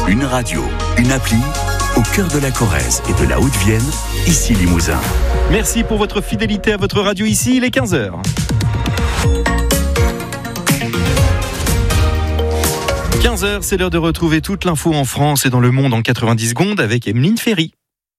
Une radio, une appli, au cœur de la Corrèze et de la Haute-Vienne, ici Limousin. Merci pour votre fidélité à votre radio ici, il est 15h. 15h, c'est l'heure de retrouver toute l'info en France et dans le monde en 90 secondes avec Emeline Ferry.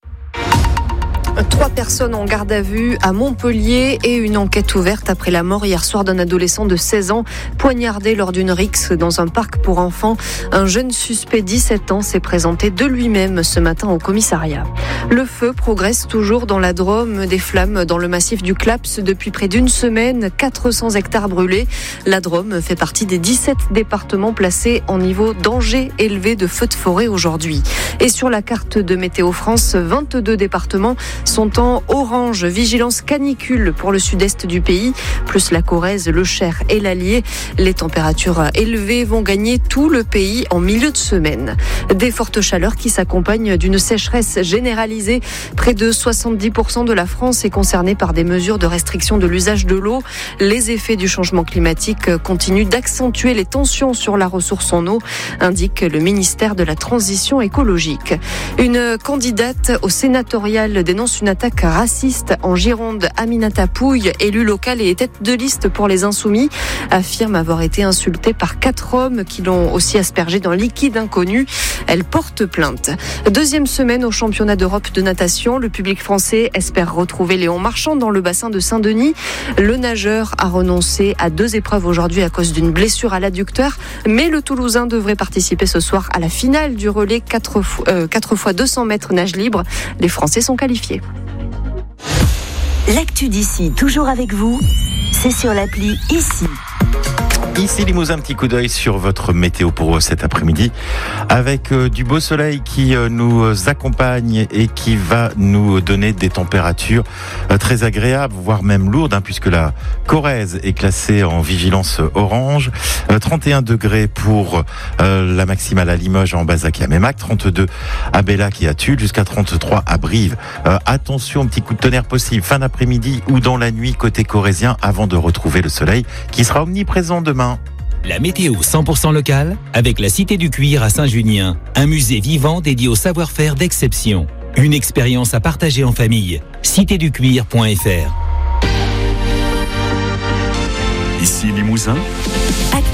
3 personnes en garde à vue à Montpellier et une enquête ouverte après la mort hier soir d'un adolescent de 16 ans poignardé lors d'une rixe dans un parc pour enfants. Un jeune suspect 17 ans s'est présenté de lui-même ce matin au commissariat. Le feu progresse toujours dans la Drôme, des flammes dans le massif du Claps depuis près d'une semaine, 400 hectares brûlés. La Drôme fait partie des 17 départements placés en niveau danger élevé de feux de forêt aujourd'hui. Et sur la carte de Météo France, 22 départements sont en orange, vigilance canicule pour le sud-est du pays, plus la Corrèze, le Cher et l'Allier. Les températures élevées vont gagner tout le pays en milieu de semaine. Des fortes chaleurs qui s'accompagnent d'une sécheresse généralisée. Près de 70% de la France est concernée par des mesures de restriction de l'usage de l'eau. Les effets du changement climatique continuent d'accentuer les tensions sur la ressource en eau, indique le ministère de la Transition écologique. Une candidate au sénatorial dénonce une attaque raciste en Gironde. Aminata Pouille, élue locale et tête de liste pour les Insoumis, affirme avoir été insultée par 4 hommes qui l'ont aussi aspergée d'un liquide inconnu. Elle porte plainte. Deuxième semaine au championnat d'Europe de natation. Le public français espère retrouver Léon Marchand dans le bassin de Saint-Denis. Le nageur a renoncé à 2 épreuves aujourd'hui à cause d'une blessure à l'adducteur, mais le Toulousain devrait participer ce soir à la finale du relais 4 fois 200 mètres nage libre. Les Français sont qualifiés. L'actu d'ici, toujours avec vous, c'est sur l'appli ICI. Ici Limousin, un petit coup d'œil sur votre météo pour cet après-midi avec du beau soleil qui nous accompagne et qui va nous donner des températures très agréables, voire même lourdes, puisque la Corrèze est classée en vigilance orange. 31 degrés pour la maximale à Limoges, en Bazac et à Mémac, 32 à Bellac et à Tulle, jusqu'à 33 à Brive. Attention, petit coup de tonnerre possible fin d'après-midi ou dans la nuit côté corrézien avant de retrouver le soleil qui sera omniprésent demain. La météo 100% locale avec la Cité du Cuir à Saint-Junien, un musée vivant dédié au savoir-faire d'exception. Une expérience à partager en famille. citéducuir.fr. Ici Limousin.